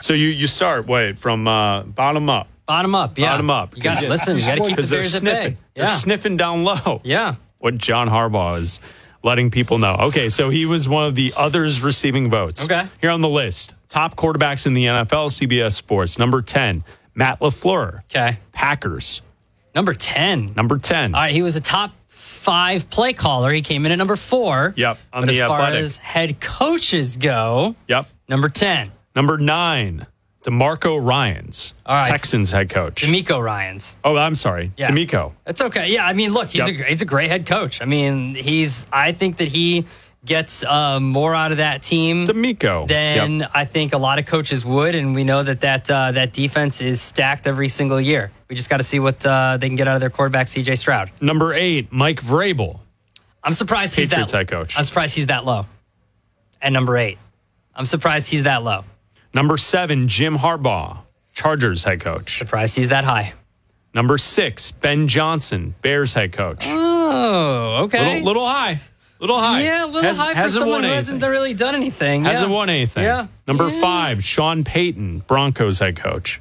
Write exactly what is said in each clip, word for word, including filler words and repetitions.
So you, you start, wait, from uh, bottom up. Bottom up, yeah. Bottom up. You got to listen. You got to keep the they're Bears at sniffing. bay. They're Yeah. sniffing down low. Yeah. What John Harbaugh is letting people know. Okay, so he was one of the others receiving votes. Okay. Here on the list, top quarterbacks in the N F L, C B S Sports. Number ten, Matt LaFleur. Okay. Packers. Number ten. Number ten. All right, he was a top five play caller. He came in at number four. Yep, on but the as far Athletic. as head coaches go, Yep. number ten. Number nine, DeMarco Ryans, All right. Texans head coach. D'Amico Ryans. Oh, I'm sorry. Yeah. D'Amico. It's okay. Yeah, I mean, look, he's Yep. a he's a great head coach. I mean, he's. I think that he gets uh, more out of that team D'Amico. than Yep. I think a lot of coaches would, and we know that that uh, that defense is stacked every single year. We just got to see what uh, they can get out of their quarterback, C J Stroud. Number eight, Mike Vrabel. I'm surprised he's Patriots that. head coach. I'm surprised he's that low. And number eight, I'm surprised he's that low. Number seven, Jim Harbaugh, Chargers head coach. Surprised he's that high. Number six, Ben Johnson, Bears head coach. Oh, okay. Little, little high. Little high. Yeah, a little Has, high for hasn't someone won who anything. hasn't really done anything. Hasn't yeah. won anything. Yeah. Number Yeah. five, Sean Payton, Broncos head coach.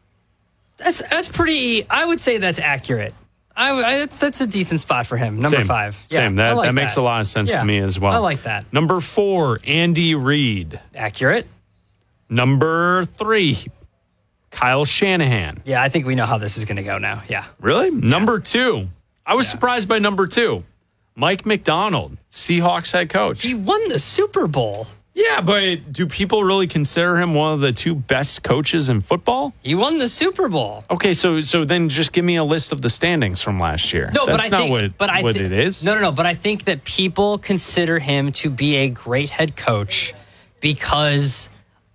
That's that's pretty. I would say that's accurate. I, I that's that's a decent spot for him. Number Same. five. Yeah, Same. That I like that makes a lot of sense Yeah, to me as well. I like that. Number four, Andy Reid. Accurate. Number three, Kyle Shanahan. Yeah, I think we know how this is going to go now. Yeah. Really? Number two, I was Yeah. surprised by number two, Mike McDonald, Seahawks head coach. He won the Super Bowl. Yeah, but do people really consider him one of the two best coaches in football? He won the Super Bowl. Okay, so so then just give me a list of the standings from last year. No, That's but I not think, what, but I what thi- it is. No, no, no. But I think that people consider him to be a great head coach because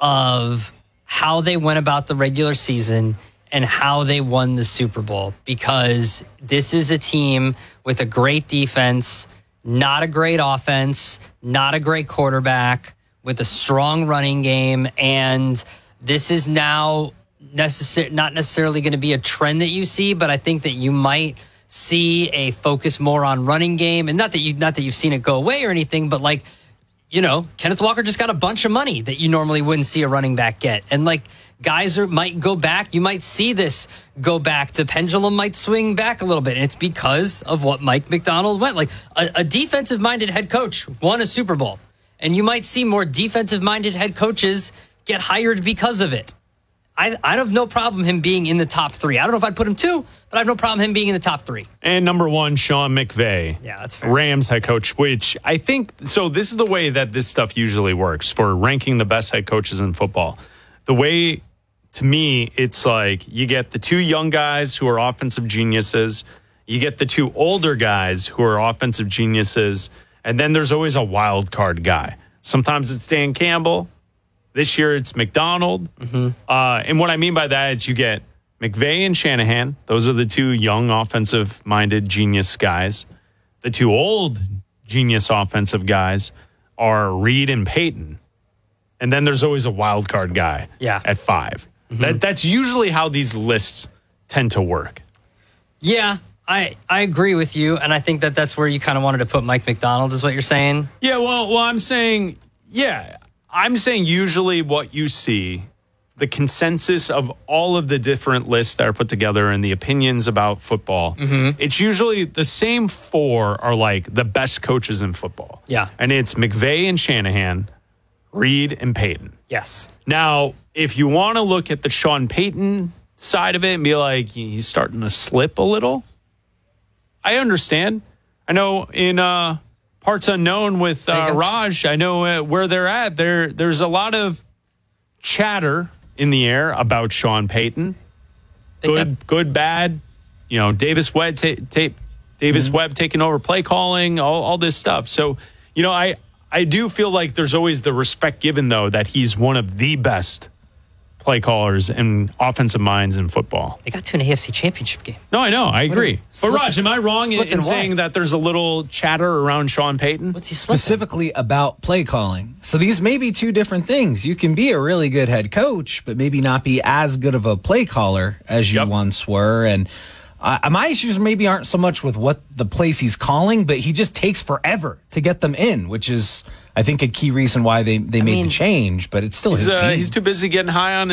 of how they went about the regular season and how they won the Super Bowl. Because this is a team with a great defense, not a great offense, not a great quarterback, with a strong running game, and this is now necessar- not necessarily going to be a trend that you see, but I think that you might see a focus more on running game, and not that you not that you've seen it go away or anything, but like, you know, Kenneth Walker just got a bunch of money that you normally wouldn't see a running back get, and like guys are might go back. You might see this go back. The pendulum might swing back a little bit, and it's because of what Mike McDonald went. Like a, a defensive-minded head coach won a Super Bowl. And you might see more defensive-minded head coaches get hired because of it. I, I have no problem him being in the top three. I don't know if I'd put him two, but I have no problem him being in the top three. And number one, Sean McVay. Yeah, that's fair. Rams head coach, which I think, so this is the way that this stuff usually works for ranking the best head coaches in football. The way, to me, it's like you get the two young guys who are offensive geniuses, you get the two older guys who are offensive geniuses, and then there's always a wild card guy. Sometimes it's Dan Campbell. This year it's McDonald. Mm-hmm. Uh, and what I mean by that is you get McVay and Shanahan. Those are the two young offensive-minded genius guys. The two old genius offensive guys are Reid and Payton. And then there's always a wild card guy Yeah. at five. Mm-hmm. That, that's usually how these lists tend to work. Yeah, I, I agree with you, and I think that that's where you kind of wanted to put Mike McDonald, is what you're saying? Yeah, well, well, I'm saying, yeah, I'm saying usually what you see, the consensus of all of the different lists that are put together and the opinions about football, Mm-hmm. it's usually the same four are like the best coaches in football. Yeah. And it's McVay and Shanahan, Reid and Payton. Yes. Now, if you want to look at the Sean Payton side of it and be like, he's starting to slip a little, I understand. I know in uh, Parts Unknown with uh, Raj, I know uh, where they're at. There, There's a lot of chatter in the air about Sean Payton. Good, got- good, bad. You know, Davis Webb, ta- ta- Davis Mm-hmm. Webb taking over play calling, all, all this stuff. So, you know, I, I do feel like there's always the respect given, though, that he's one of the best play callers and offensive minds in football. They got to an A F C championship game. No, I know. I agree. But Slipping- Raj, am I wrong in, slipping in what? saying that there's a little chatter around Sean Payton? What's he slipping? Specifically about play calling. So these may be two different things. You can be a really good head coach, but maybe not be as good of a play caller as you Yep. once were. And uh, my issues maybe aren't so much with what the plays he's calling, but he just takes forever to get them in, which is, I think, a key reason why they, they made mean, the change. But it's still He's, his uh, team. he's too busy getting high on